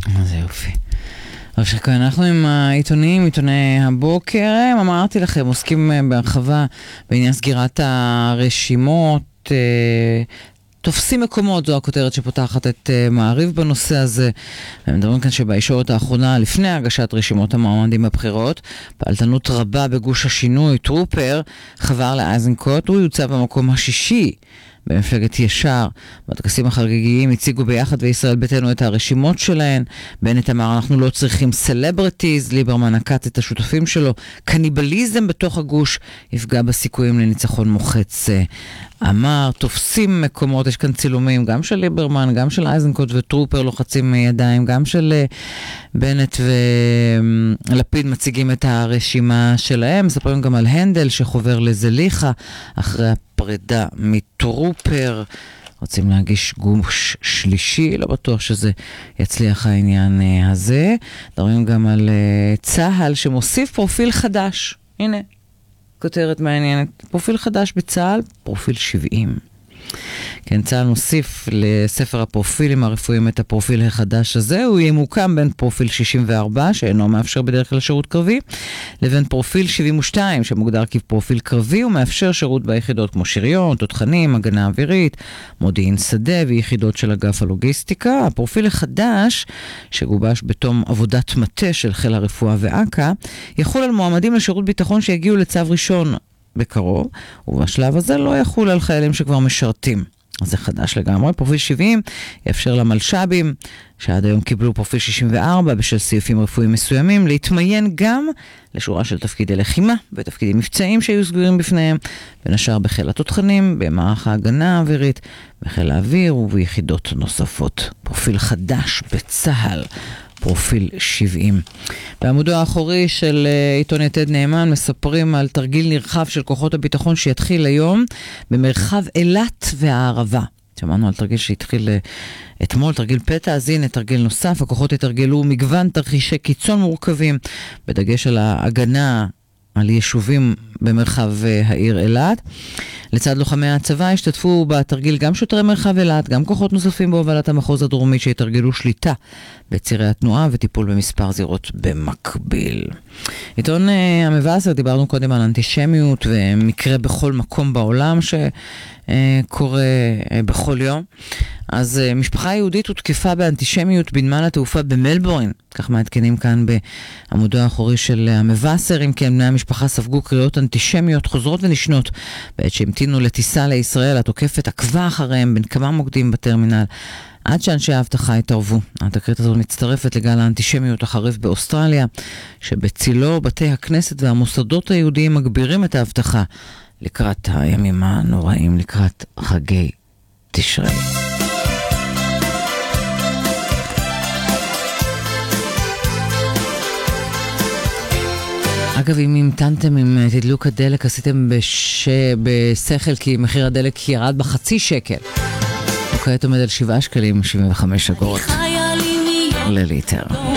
זה יופי. עכשיו כאן אנחנו עם העיתונים, עיתוני הבוקר, אמרתי לכם, עוסקים בהרחבה בעניין סגירת הרשימות, תופסים מקומות, זו הכותרת שפותחת את מעריב בנושא הזה. ומדברים כאן שבישורת האחרונה, לפני הגשת רשימות המועמדים בבחירות, פעלתנות רבה בגוש השינוי, טרופר חבר לאיזנקוט, הוא יוצא במקום השישי במפלגת ישר. בטקסים החגיגיים הציגו ביחד וישראל ביתנו את הרשימות שלהן. בנט אמר, אנחנו לא צריכים סלבריטיז, ליברמן נקט את השותפים שלו, קניבליזם בתוך הגוש יפגע בסיכויים לניצחון מוחץ. אמר, תופסים מקומות, יש כאן צילומים, גם של ליברמן, גם של איזנקוט וטרופר לוחצים ידיים, גם של בנט ולפיד מציגים את הרשימה שלהם. מספרים גם על הנדל שחובר לזליחה אחרי הפרידה מטרופר. רוצים להגיש גוש שלישי, לא בטוח שזה יצליח העניין הזה. מדברים גם על צהל שמוסיף פרופיל חדש. הנה. כותרת מעניינת, פרופיל חדש בצה"ל, פרופיל 70. כן, צה"ל נוסיף לספר הפרופילים הרפואיים את הפרופיל החדש הזה, הוא יהיה מוקם בין פרופיל 64, שאינו מאפשר בדרך כלל שירות קרבי, לבין פרופיל 72, שמוגדר כפרופיל קרבי, ומאפשר שירות ביחידות כמו שריון, תותחנים, הגנה אווירית, מודיעין שדה ויחידות של אגף הלוגיסטיקה. הפרופיל החדש, שגובש בתום עבודת מטה של חיל הרפואה ואק"א, יחול על מועמדים לשירות ביטחון שיגיעו לצו ראשון בקרוב, ובשלב הזה לא יחול על חיילים שכבר משרתים. זה חדש לגמרי. פרופיל 70 יאפשר למלש"בים, שעד היום קיבלו פרופיל 64 בשל סעיפים רפואיים מסוימים, להתמיין גם לשורה של תפקידי לחימה ותפקידים מבצעיים שהיו סגורים בפניהם, בין השאר בחיל התותחנים, במערך ההגנה האווירית, בחיל האוויר וביחידות נוספות. פרופיל חדש בצה"ל. פרופיל 70. בעמודו האחורי של עיתון יתד נאמן מספרים על תרגיל נרחב של כוחות הביטחון שיתחיל היום במרחב אילת והערבה. שמענו על תרגיל שהתחיל אתמול, תרגיל פתע, אז הנה תרגיל נוסף. הכוחות יתרגלו מגוון תרחישי קיצון מורכבים, בדגש על ההגנה על יישובים במרחב העיר אילת. לצד לוחמי הצבא השתתפו בתרגיל גם שוטרי מרחב אילת, גם כוחות נוספים בהובלת המחוז הדרומי שהתרגלו שליטה בצירי התנועה וטיפול במספר זירות במקביל. עיתון המבשר, דיברנו קודם על אנטישמיות ומקרה בכל מקום בעולם שקורה בכל יום. אז משפחה יהודית הותקפה באנטישמיות בנמל התעופה במלבורן, כך מעדכנים כאן בעמודו האחורי של המבשר. אם כן, בני המשפחה ספגו קריאות אנטישמיות חוזרות ונשנות בעת שהמתינו לטיסה לישראל. התוקפת עקבה אחריהם בין כמה מוקדים בטרמינל עד שאנשי האבטחה התערבו. התקרית הזו מצטרפת לגל האנטישמיות החריף באוסטרליה, שבצילו בתי הכנסת והמוסדות היהודיים מגבירים את האבטחה לקראת הימים הנוראים, לקראת חגי תשרי. אגב, אם המתנתם עם תדלוק הדלק, עשיתם בשכל כי מחיר הדלק ירד בחצי שקל. וכעת עומד על 7 שקלים 75 אגורות לליטר.